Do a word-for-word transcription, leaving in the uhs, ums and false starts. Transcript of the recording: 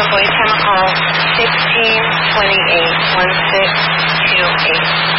Golden Boy Chemical, sixteen twenty-eight, one six two eight.